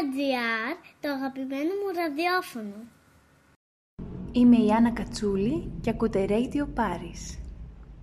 radio.gr, το αγαπημένο μου ραδιόφωνο. Είμαι η Άννα Κατσούλη και ακούτε Radio Paris.